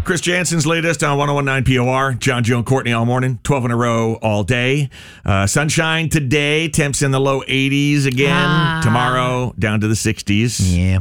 Chris Jansen's latest on 101.9 POR. John, Joe, and Courtney all morning, 12 in a row all day. Sunshine today, temps in the low 80s again. Tomorrow, down to the 60s. Yeah.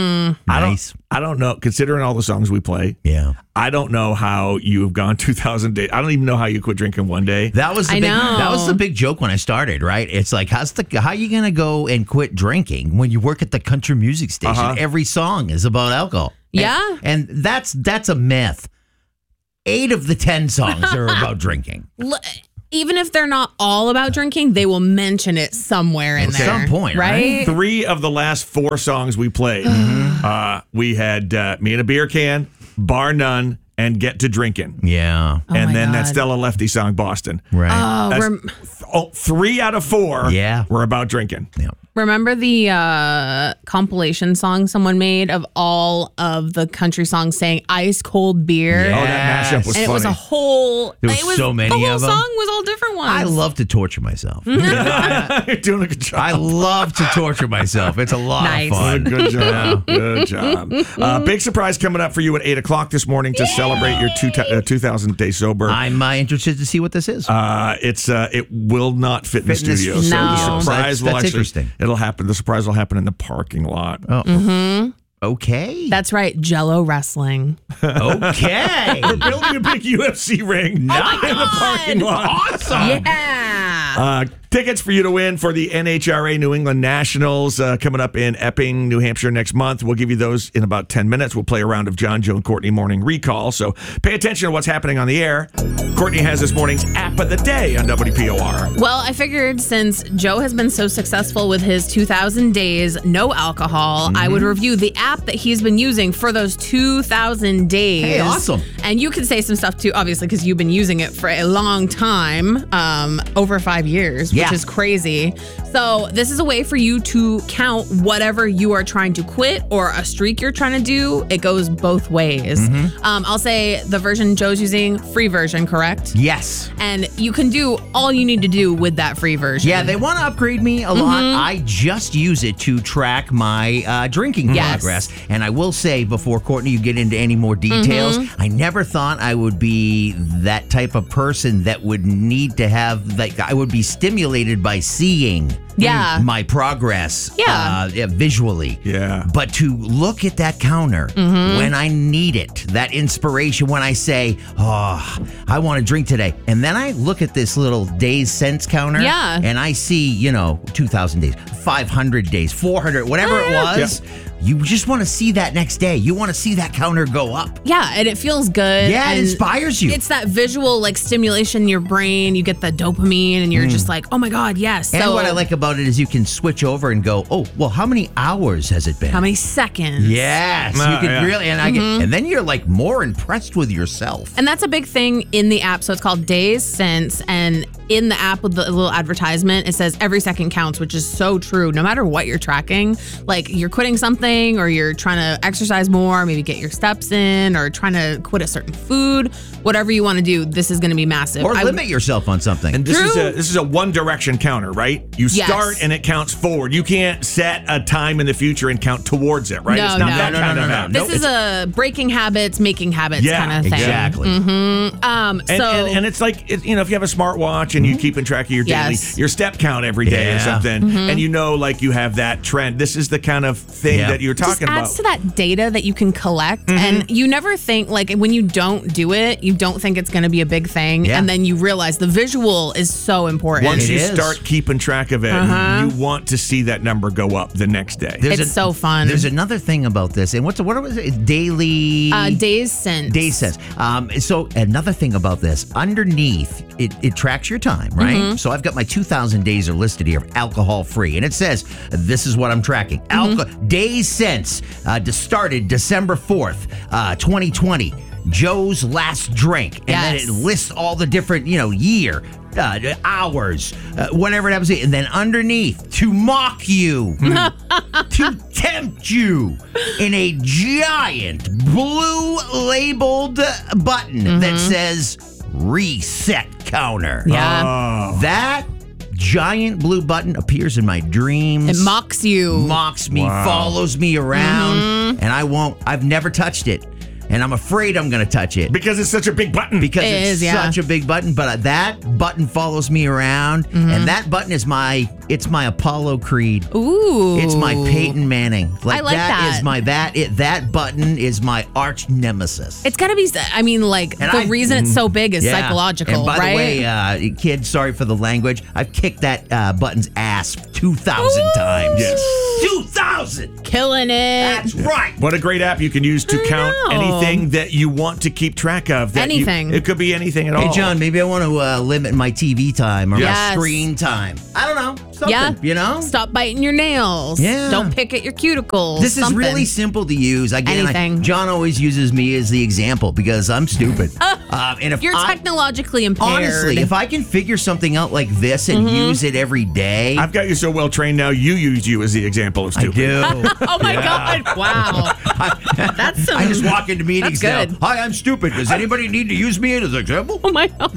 Nice. I don't know, considering all the songs we play. Yeah. I don't know how you have gone 2,000 days. I don't even know how you quit drinking one day. That was the big joke when I started, right? It's like, how are you going to go and quit drinking when you work at the country music station? Every song is about alcohol. Yeah. And that's a myth. 8 of the 10 songs are about drinking. Even if they're not all about drinking, they will mention it somewhere in there. At some point, right? 3 of the last 4 songs we played, we had Me and a Beer Can, Bar None, and Get to Drinking. Yeah. And then that Stella Lefty song, Boston. Right. 3 out of 4 were about drinking. Yeah. Remember the compilation song someone made of all of the country songs saying ice cold beer? Oh, that mashup was and funny. It was a whole... There was so many the whole of them. song was all different ones. I love to torture myself. You're doing a good job. I love to torture myself. It's a lot of fun. Good job. Good job. Big surprise coming up for you at 8 o'clock this morning to celebrate your 2,000 days sober. I'm interested to see what this is. It will not fit in the studio. No. So the surprise will That's actually... interesting. It'll happen. The surprise will happen in the parking lot. Oh. Okay. That's right. Jello wrestling. Okay. We're building a big UFC ring in the parking lot. Awesome. Yeah. Tickets for you to win for the NHRA New England Nationals coming up in Epping, New Hampshire next month. We'll give you those in about 10 minutes. We'll play a round of John, Joe, and Courtney Morning Recall. So pay attention to what's happening on the air. Courtney has this morning's App of the Day on WPOR. Well, I figured since Joe has been so successful with his 2,000 days, no alcohol, I would review the app that he's been using for those 2,000 days. Hey, awesome. And you can say some stuff too, obviously, because you've been using it for a long time, over 5 years, which is crazy. So this is a way for you to count whatever you are trying to quit or a streak you're trying to do. It goes both ways. I'll say the version Joe's using, free version, correct? Yes. And you can do all you need to do with that free version. Yeah, they want to upgrade me a lot. I just use it to track my drinking progress. And I will say, before Courtney, you get into any more details, I never thought I would be that type of person that would need to have, like, I would be stimulated by seeing my progress visually. Yeah. But to look at that counter when I need it, that inspiration when I say, oh, I want to drink today. And then I look at this little days cents counter and I see, 2,000 days, 500 days, 400, whatever it was. You just want to see that next day. You want to see that counter go up. Yeah, and it feels good. Yeah, it inspires you. It's that visual stimulation in your brain. You get the dopamine and you're just like, oh my God, yes. And what I like about it is you can switch over and go, oh, well, how many hours has it been? How many seconds? Yes, you can really, and then you're like more impressed with yourself. And that's a big thing in the app. So it's called Days Since, and in the app with the little advertisement, it says every second counts, which is so true. No matter what you're tracking, like you're quitting something or you're trying to exercise more, maybe get your steps in, or trying to quit a certain food, whatever you want to do, this is going to be massive. Or limit yourself on something. And this is a one direction counter, right? You start and it counts forward. You can't set a time in the future and count towards it, right? No, it's not that kind of app. This is a breaking habits, making habits kind of thing. Exactly. And it's like, if you have a smartwatch and you're keeping track of your daily, your step count every day or something, and you have that trend. This is the kind of thing that you're talking about. It adds to that data that you can collect, and you never think, when you don't do it, you don't think it's going to be a big thing, and then you realize the visual is so important. Once you start keeping track of it, you want to see that number go up the next day. It's so fun. There's another thing about this, and what was it? Daily... Days Since. Days Since. So another thing about this, underneath, it tracks your time, right? So I've got my 2,000 days are listed here, alcohol-free, and it says, this is what I'm tracking. Days Since started December 4th, 2020. Joe's last drink. And then it lists all the different, year, hours, whatever it happens to be. And then underneath, to mock you, to tempt you, in a giant blue labeled button that says reset counter. Yeah. That giant blue button appears in my dreams. It mocks you. Mocks me, follows me around, and I've never touched it. and I'm afraid I'm going to touch it. Because it's such a big button. Because it's such a big button, but that button follows me around, and that button is my Apollo Creed. Ooh. It's my Peyton Manning. I like that. That button is my arch nemesis. It's got to be, I mean, like, the reason it's so big is psychological, and by right? the way, kids, sorry for the language, I've kicked that button's ass 2,000 times. Yes. 2,000! Killing it. That's right. What a great app you can use to count anything that you want to keep track of. Anything. It could be anything at all. Hey, John, maybe I want to limit my TV time or my Yes. screen time. I don't know. Something, you know? Stop biting your nails. Yeah. Don't pick at your cuticles. This is really simple to use. Again, Anything. John always uses me as the example because I'm stupid. And if You're technologically impaired. Honestly, if I can figure something out like this and use it every day. I've got you so well trained now, you use you as the example of stupid. I do. Oh my God. Wow. That's some. I just walk into meetings now. good. Hi, I'm stupid. Does anybody need to use me as an example? Oh my God.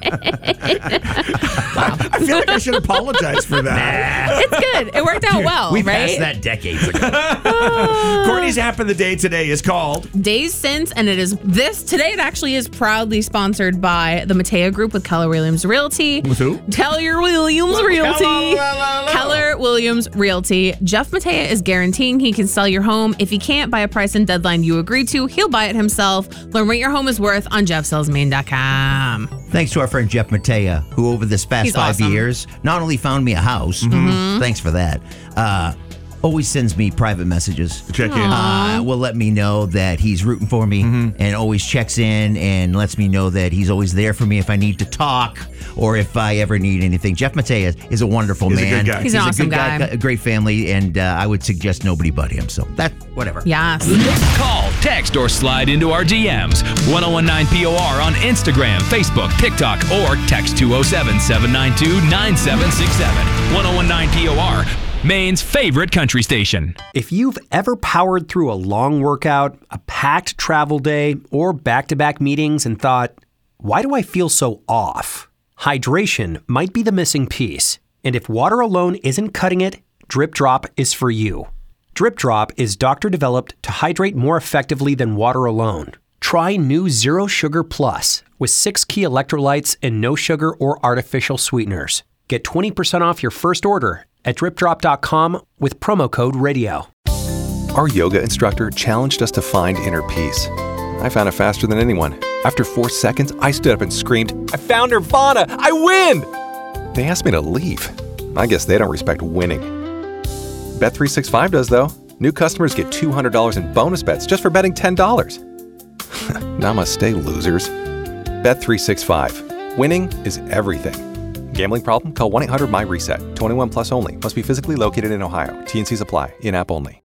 I feel like I should apologize for that. It's good. It worked out well, We right? passed that decades ago. Courtney's app of the day today is called Days Since, and it is this. Today it actually is proudly sponsored by the Matea Group with Keller Williams Realty. With who? Keller Williams Realty. Hello. Keller Williams Realty. Jeff Matea is guaranteeing he can sell your home. If he can't by a price and deadline you agree to, he'll buy it himself. Learn what your home is worth on jeffsellsmaine.com. Thanks to our friend Jeff Matea, who over this past He's 5 awesome. years not only found me a house, thanks for that, always sends me private messages. check in. Will let me know that he's rooting for me and always checks in and lets me know that he's always there for me if I need to talk or if I ever need anything. Jeff Matea is a wonderful He's a man. good guy. He's an awesome a good guy. A great family, and I would suggest nobody but him. So that, whatever. Yes. Call, text, or slide into our DMs. 1019POR on Instagram, Facebook, TikTok, or text 207-792-9767. 1019POR, Maine's favorite country station. If you've ever powered through a long workout, a packed travel day, or back-to-back meetings and thought, why do I feel so off? Hydration might be the missing piece. And if water alone isn't cutting it, Drip Drop is for you. Drip Drop is doctor-developed to hydrate more effectively than water alone. Try new Zero Sugar Plus with 6 key electrolytes and no sugar or artificial sweeteners. Get 20% off your first order at dripdrop.com with promo code RADIO. Our yoga instructor challenged us to find inner peace. I found it faster than anyone. After 4 seconds, I stood up and screamed, "I found Nirvana! I win!" They asked me to leave. I guess they don't respect winning. Bet365 does, though. New customers get $200 in bonus bets just for betting $10. Namaste, losers. Bet365. Winning is everything. Gambling problem? Call 1-800-MY-RESET. 21 plus only. Must be physically located in Ohio. T&Cs apply. In-app only.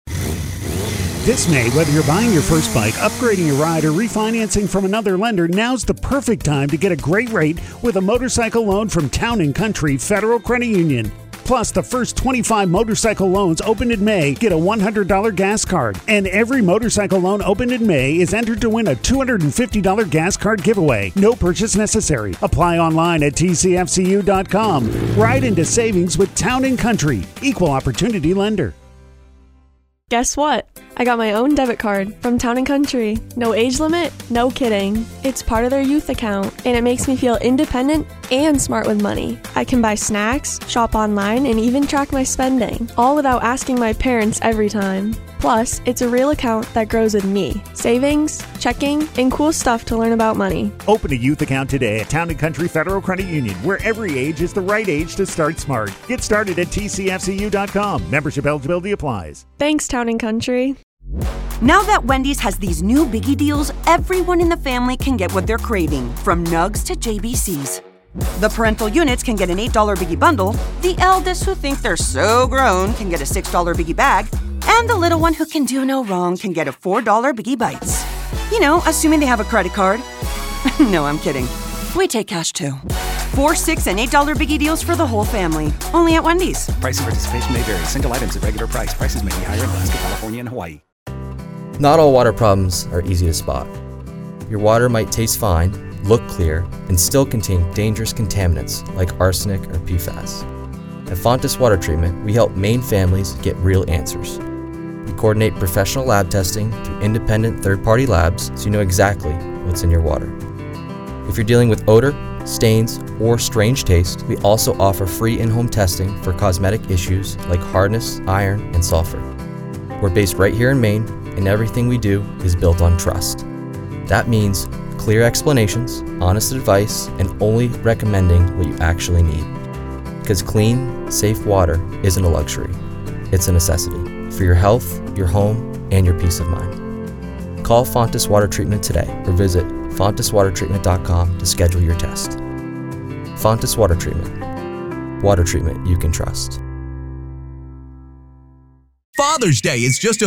This May, whether you're buying your first bike, upgrading your ride, or refinancing from another lender, now's the perfect time to get a great rate with a motorcycle loan from Town & Country Federal Credit Union. Plus, the first 25 motorcycle loans opened in May get a $100 gas card. And every motorcycle loan opened in May is entered to win a $250 gas card giveaway. No purchase necessary. Apply online at tcfcu.com. Ride into savings with Town & Country. Equal opportunity lender. Guess what? I got my own debit card from Town & Country. No age limit, no kidding. It's part of their youth account, and it makes me feel independent and smart with money. I can buy snacks, shop online, and even track my spending, all without asking my parents every time. Plus, it's a real account that grows with me. Savings, checking, and cool stuff to learn about money. Open a youth account today at Town & Country Federal Credit Union, where every age is the right age to start smart. Get started at tcfcu.com. Membership eligibility applies. Thanks, Town & Country. Now that Wendy's has these new biggie deals, everyone in the family can get what they're craving, from nugs to JBCs. The parental units can get an $8 biggie bundle, the eldest who think they're so grown can get a $6 biggie bag, and the little one who can do no wrong can get a $4 biggie bites. You know, assuming they have a credit card. No, I'm kidding. We take cash too. 4, 6, and $8 biggie deals for the whole family. Only at Wendy's. Price and participation may vary. Single items at regular price. Prices may be higher in Alaska, California, and Hawaii. Not all water problems are easy to spot. Your water might taste fine, look clear, and still contain dangerous contaminants like arsenic or PFAS. At Fontes Water Treatment, we help Maine families get real answers. We coordinate professional lab testing through independent third-party labs so you know exactly what's in your water. If you're dealing with odor, stains, or strange taste, we also offer free in-home testing for cosmetic issues like hardness, iron, and sulfur. We're based right here in Maine, and everything we do is built on trust. That means clear explanations, honest advice, and only recommending what you actually need. Because clean, safe water isn't a luxury. It's a necessity for your health, your home, and your peace of mind. Call Fontes Water Treatment today or visit fonteswatertreatment.com to schedule your test. Fontes Water Treatment. Water treatment you can trust. Father's Day is just a